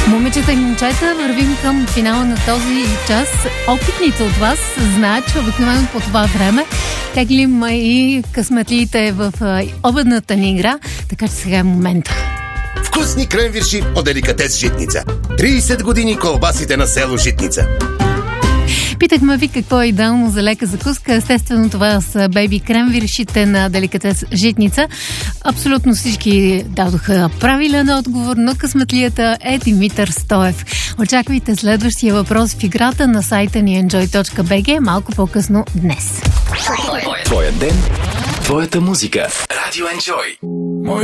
Момичета и момчета, вървим към финала на този час. Опитница от вас знаят, че обикновено по това време теглим и късметлиите в обедната ни игра, така че сега е момента. Вкусни кренвирши от Деликатес Житница. 30 години колбасите на село Житница. Питахме ви какво е идеално за лека закуска. Естествено, това са бейби кренвиршите на Деликатес Житница. Абсолютно всички дадоха правилен отговор, но късметлията е Димитър Стоев. Очаквайте следващия въпрос в играта на сайта ни enjoy.bg малко по-късно днес. Твоя ден, твоята музика. Радио Enjoy.